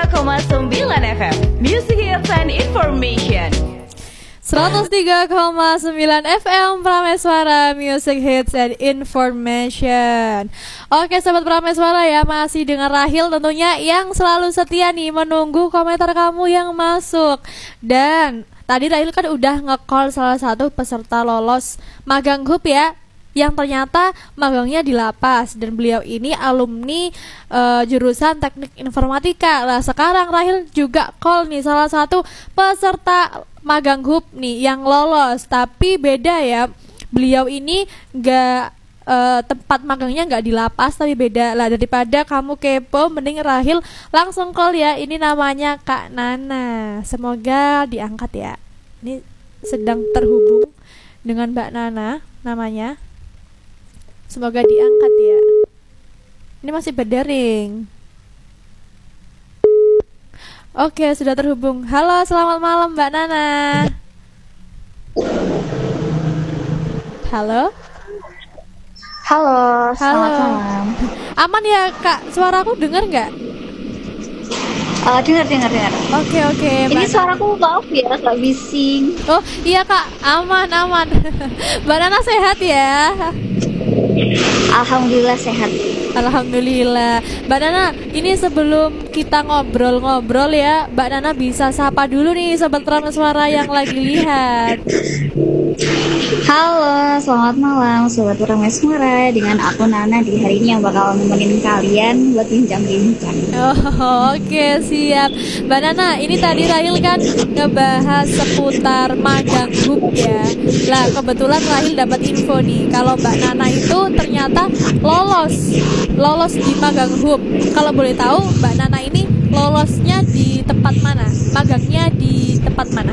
103,9 FM Music Hits and Information. 103,9 FM Prameswara Music Hits and Information. Oke sobat Prameswara ya, masih dengan Rahil tentunya yang selalu setia nih menunggu komentar kamu yang masuk. Dan tadi Rahil kan udah nge-call salah satu peserta lolos magang HUB ya, yang ternyata magangnya di lapas, dan beliau ini alumni jurusan teknik informatika. Nah sekarang Rahil juga call nih salah satu peserta magang HUB nih yang lolos, tapi beda ya, beliau ini gak tempat magangnya gak di lapas tapi beda lah. Daripada kamu kepo, mending Rahil langsung call ya. Ini namanya Kak Nana, semoga diangkat ya. Ini sedang terhubung dengan Mbak Nana namanya, semoga diangkat ya. Ini masih berdering. Oke, sudah terhubung. Halo, selamat malam Mbak Nana. Halo. Halo, selamat malam. Aman ya Kak? Suaraku dengar nggak? Dengar. Oke. Ini suaraku maaf ya, agak bising. Oh iya Kak, aman. Mbak Nana sehat ya? Alhamdulillah sehat. Alhamdulillah. Mbak Nana, ini sebelum kita ngobrol-ngobrol ya, Mbak Nana bisa sapa dulu nih sobat Prameswara yang lagi lihat. Halo, selamat malam sobat Prameswara. Dengan aku Nana di hari ini yang bakal nemenin kalian buat bincang-bincang. Oke, siap. Mbak Nana, ini tadi Rahil kan ngebahas seputar magang HUB ya. Lah, kebetulan Rahil dapat info nih kalau Mbak Nana itu ternyata lolos di magang HUB. Kalau boleh tahu Mbak Nana ini lolosnya di tempat mana? Magangnya di tempat mana?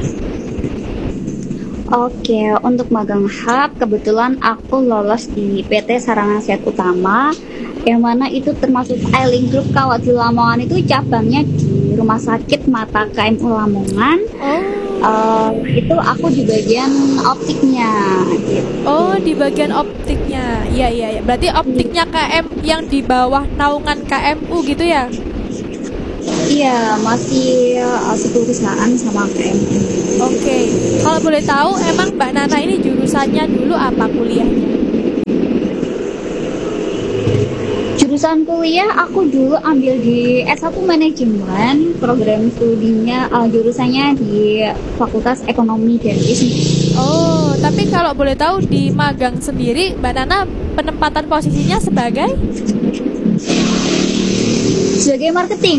Oke, untuk magang HUB kebetulan aku lolos di PT Sarana Sehat Utama, yang mana itu termasuk Ailing Group. Kalau di Lamongan itu cabangnya di Rumah Sakit Mata KMU Lamongan. Itu aku di bagian optiknya gitu. Oh, di bagian optiknya. Iya. Berarti optiknya KM yang di bawah naungan KMU gitu ya? Iya, masih sebuah perusahaan sama KMU. Oke. Kalau boleh tahu emang Mbak Nana ini jurusannya dulu apa kuliahnya? Jurusan kuliah aku dulu ambil di S1 Manajemen, program studinya jurusannya di Fakultas Ekonomi dan Bisnis. Oh, tapi kalau boleh tahu di magang sendiri Mbak Nana penempatan posisinya sebagai marketing,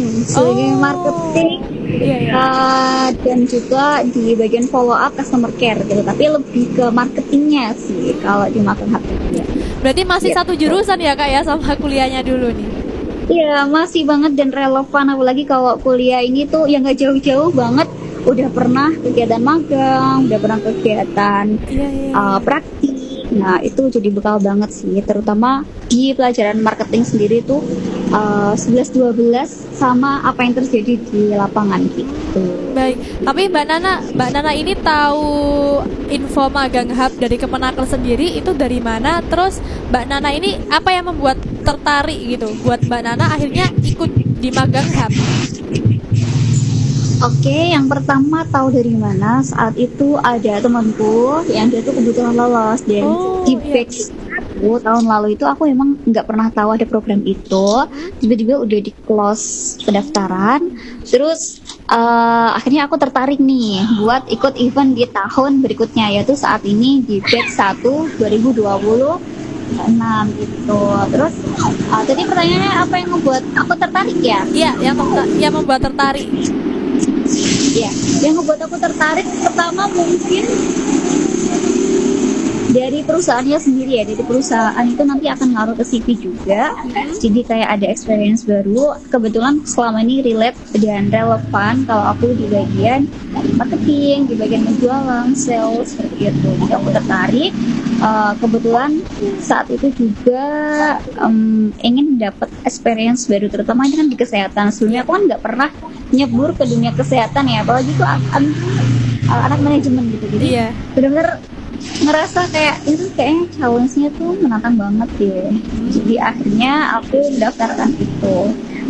Iya. Dan juga di bagian follow up customer care gitu, tapi lebih ke marketingnya sih kalau di magang HUB. Berarti masih satu jurusan ya Kak ya sama kuliahnya dulu nih? Iya, masih banget dan relevan, apalagi kalau kuliah ini tuh yang nggak jauh-jauh banget. Udah pernah kegiatan magang, udah pernah kegiatan praktik. Nah itu jadi bekal banget sih, terutama di pelajaran marketing sendiri tuh 11-12 sama apa yang terjadi di lapangan gitu. Baik, tapi Mbak Nana ini tahu info magang HUB dari Kemenaker sendiri itu dari mana? Terus Mbak Nana ini apa yang membuat tertarik gitu buat Mbak Nana akhirnya ikut di magang HUB? Oke, yang pertama tahu dari mana? Saat itu ada temanku yang dia tuh kebetulan lolos dan di batch aku tahun lalu itu aku emang nggak pernah tahu ada program itu. Tiba-tiba udah di close pendaftaran. Terus akhirnya aku tertarik nih buat ikut event di tahun berikutnya, yaitu saat ini di batch 1 2020 6 gitu. Terus tadi pertanyaannya apa yang membuat aku tertarik ya? Iya, yang membuat tertarik. Ya, yang membuat aku tertarik pertama mungkin dari perusahaannya sendiri ya. Dari perusahaan itu nanti akan ngaruh ke CV juga. Jadi kayak ada experience baru. Kebetulan selama ini relate dan relevan kalau aku di bagian marketing, di bagian penjualan, sales seperti itu. Jadi aku tertarik. Kebetulan saat itu juga ingin dapat experience baru, terutama ini kan di kesehatan. Sebelumnya aku kan nggak pernah nyebur ke dunia kesehatan ya, apalagi tuh anak manajemen gitu. Jadi benar-benar ngerasa kayak itu kayaknya challenge-nya tuh menantang banget ya. Jadi akhirnya aku mendaftarkan itu.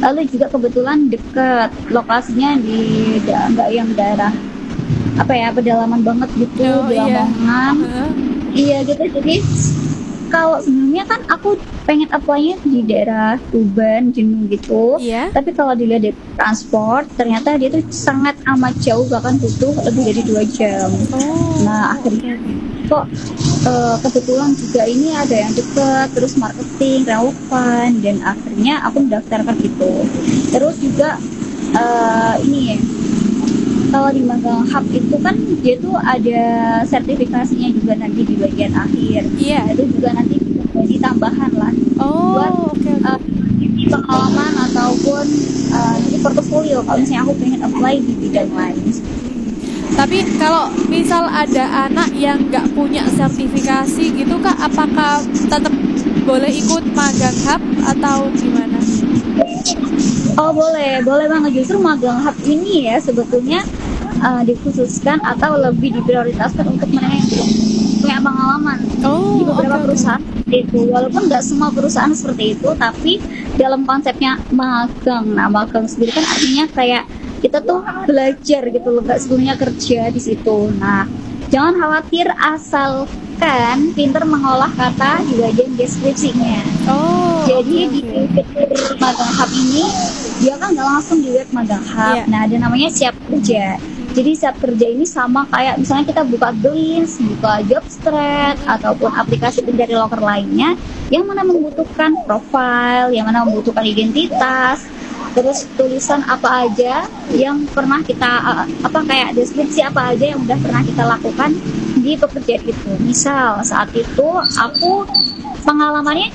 Lalu juga kebetulan dekat lokasinya di nggak yang daerah apa ya pedalaman banget gitu di iya. Lamongan. Iya gitu. Jadi kalau sebelumnya kan aku pengen apply-nya di daerah Tuban, Jenuh gitu. Iya. Tapi kalau dilihat dari transport, ternyata dia tuh sangat amat jauh, bahkan butuh lebih dari 2 jam. Nah akhirnya kok kebetulan juga ini ada yang deket, terus marketing, relevan, dan akhirnya aku mendaftarkan itu. Terus juga ini ya, kalau di Magang Hub itu kan dia tuh ada sertifikasinya juga nanti di bagian akhir. Iya. Itu juga nanti jadi tambahan lah buat Oke. pengalaman ataupun nanti portofolio kalau misalnya aku pengen apply di bidang lain. Tapi kalau misal ada anak yang nggak punya sertifikasi gitu Kak, apakah tetap boleh ikut Magang Hub atau gimana? Oh boleh banget, justru Magang Hub ini ya sebetulnya dikhususkan atau lebih diprioritaskan untuk mereka yang belum punya pengalaman di beberapa perusahaan itu. Walaupun nggak semua perusahaan seperti itu, tapi dalam konsepnya magang. Nah magang sendiri kan artinya kayak kita tuh belajar gitu loh, nggak sebelumnya kerja di situ. Nah jangan khawatir asalkan pinter mengolah kata di bagian deskripsinya. Jadi di Magang Hub ini dia kan nggak langsung di web Magang Hub. Nah ada namanya siap kerja. Jadi siap kerja ini sama kayak misalnya kita buka Glints, buka Jobstreet, ataupun aplikasi pencari loker lainnya yang mana membutuhkan profil, yang mana membutuhkan identitas, terus tulisan apa aja yang pernah kita kayak deskripsi apa aja yang udah pernah kita lakukan di pekerjaan itu. Misal saat itu aku pengalamannya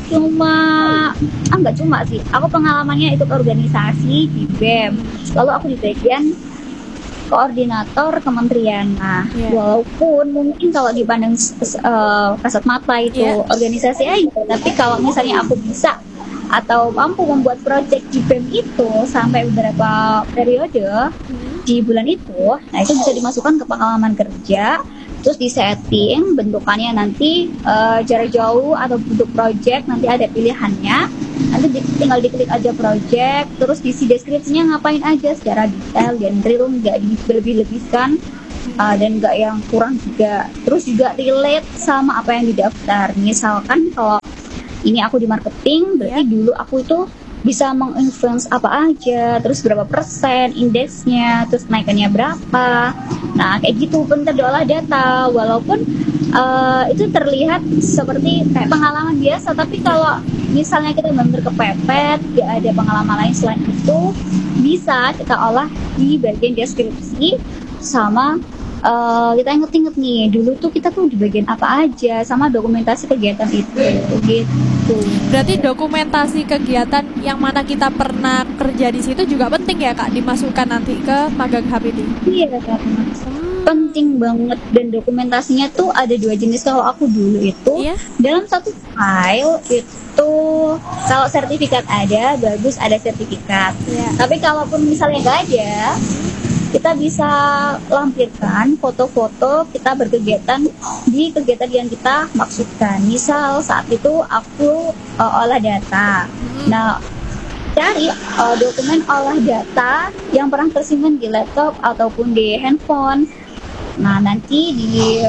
aku pengalamannya ikut organisasi di BEM, lalu aku di bagian koordinator kementerian. Nah, walaupun mungkin kalau dipandang kasat mata itu organisasi aja, tapi kalau misalnya aku bisa atau mampu membuat proyek di BEM itu sampai beberapa periode di bulan itu, nah itu bisa dimasukkan ke pengalaman kerja. Terus di setting bentukannya nanti jarak jauh atau bentuk project, nanti ada pilihannya, nanti tinggal diklik aja project, terus diisi deskripsinya ngapain aja secara detail dan real, nggak dilebih-lebihkan dan nggak yang kurang juga. Terus juga relate sama apa yang didaftar. Misalkan kalau ini aku di marketing, berarti dulu aku itu bisa menginfluence apa aja, terus berapa persen indeksnya, terus naikannya berapa. Nah kayak gitu, bentar diolah data. Walaupun itu terlihat seperti kayak pengalaman biasa, tapi kalau misalnya kita benar-benar kepepet, gak ada pengalaman lain selain itu, bisa kita olah di bagian deskripsi. Sama kita inget-inget nih, dulu tuh kita tuh di bagian apa aja, sama dokumentasi kegiatan itu gitu. Berarti dokumentasi kegiatan yang mana kita pernah kerja di situ juga penting ya Kak, dimasukkan nanti ke Magang Hub ini? Iya Kak, penting banget. Dan dokumentasinya tuh ada 2 jenis. Kalau aku dulu itu dalam satu file itu, kalau sertifikat ada, bagus ada sertifikat. Tapi kalaupun misalnya nggak ada, kita bisa lampirkan foto-foto kita berkegiatan di kegiatan yang kita maksudkan. Misal saat itu aku olah data. Nah, cari dokumen olah data yang pernah tersimpan di laptop ataupun di handphone. Nah, nanti di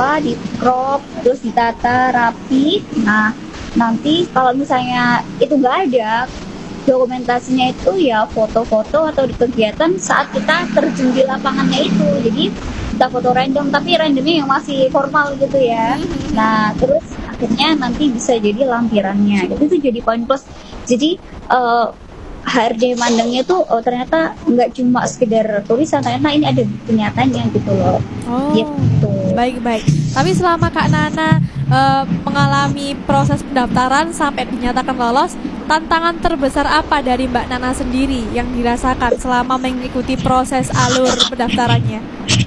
crop, terus ditata rapi. Nah, nanti kalau misalnya itu nggak ada, dokumentasinya itu ya foto-foto atau di kegiatan saat kita terjun di lapangannya itu. Jadi kita foto random, tapi randomnya yang masih formal gitu ya. Nah terus akhirnya nanti bisa jadi lampirannya. Itu jadi poin plus. Jadi HRD mandangnya tuh ternyata nggak cuma sekedar tulisan, ternyata ini ada kenyataannya gitu loh. Gitu. Baik. Tapi selama Kak Nana mengalami proses pendaftaran sampai dinyatakan lolos, tantangan terbesar apa dari Mbak Nana sendiri yang dirasakan selama mengikuti proses alur pendaftarannya?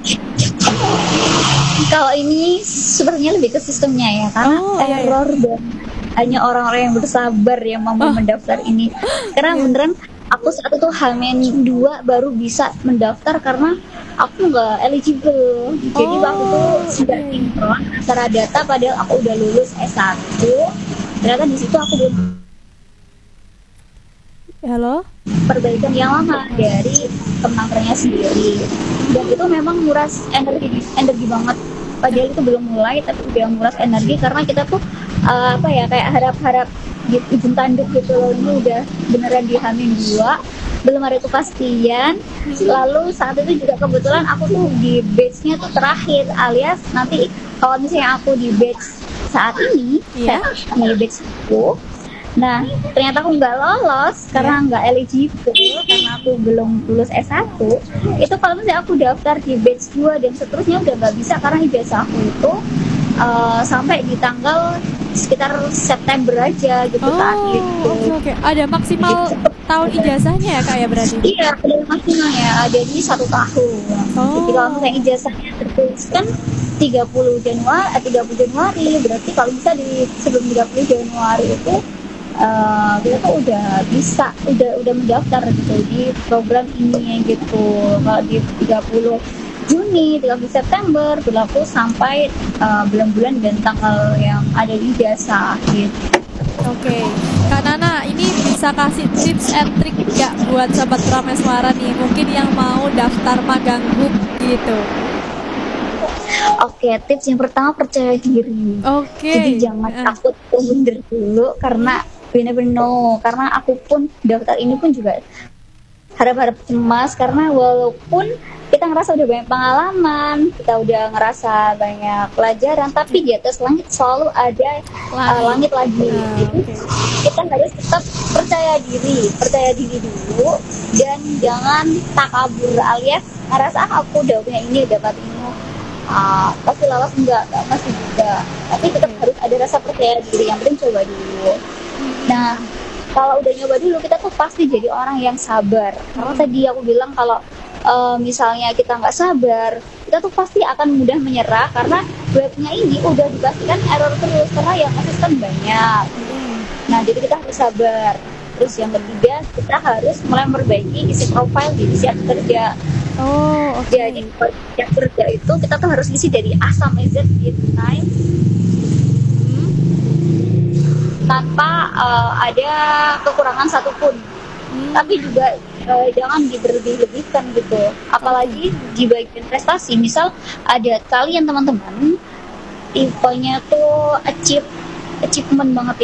Kalau ini sebenarnya lebih ke sistemnya ya, karena error dan hanya orang-orang yang bersabar yang mampu mendaftar ini. Karena beneran aku saat itu H-2 baru bisa mendaftar karena aku nggak eligible. Jadi waktu itu sudah sinkron antara data, padahal aku udah lulus S1. Ternyata di situ aku belum Halo? perbaikan yang lama dari kemampuannya sendiri, dan itu memang nguras energi banget, padahal itu belum mulai tapi udah nguras energi karena kita tuh apa ya, kayak harap-harap gitu, ujung tanduk gitu loh, ini udah beneran di H-2, belum ada kepastian. Lalu saat itu juga kebetulan aku tuh di batch-nya tuh terakhir, alias nanti kalau misalnya aku di batch saat ini, Iya. saya di batch aku. Nah, ternyata aku nggak lolos karena nggak eligible, karena aku belum lulus S1. Itu kalau misalnya aku daftar di batch 2 dan seterusnya udah nggak bisa, karena ijazah aku itu sampai di tanggal sekitar September aja gitu saat itu. Oke. Ada maksimal tahun ijazahnya ya Kak ya berarti? Iya, ada maksimalnya, ada di 1 tahun. Jadi kalau misalnya ijazahnya tertuliskan 30 Januari, berarti kalau bisa di sebelum 30 Januari itu kita tuh udah bisa, udah mendaftar gitu di program ini gitu. Kalau di 30 Juni, 30 September berlaku sampai bulan-bulan dan tanggal yang ada di jasa gitu. Oke, Kak Nana, ini bisa kasih tips and trick gak buat sobat Prameswara nih, mungkin yang mau daftar magang HUB gitu? Oke, tips yang pertama, percaya diri. Oke. Jadi jangan takut mundur dulu, karena bener-bener karena aku pun daftar ini pun juga harap-harap cemas, karena walaupun kita ngerasa udah banyak pengalaman, kita udah ngerasa banyak pelajaran, tapi di atas langit selalu ada langit lagi. Jadi kita harus tetap percaya diri dulu, dan jangan takabur alias ngerasa aku udah punya ini, dapat ini, pasti lolos, enggak masih juga, tapi tetap harus ada rasa percaya diri. Yang penting coba dulu. Nah, kalau udah nyoba dulu, kita tuh pasti jadi orang yang sabar. Karena tadi aku bilang kalau misalnya kita nggak sabar, kita tuh pasti akan mudah menyerah, karena webnya ini udah dipastikan error terus karena yang asisten banyak. Nah, jadi kita harus sabar. Terus yang ketiga, kita harus mulai memperbaiki isi profile di siap kerja. Jadi siap kerja itu kita tuh harus isi dari A sampai Z in time, tanpa ada kekurangan satupun. Tapi juga jangan diberlebih-lebihkan gitu. Apalagi di bagian prestasi, misal ada kalian teman-teman tipenya tuh achievement banget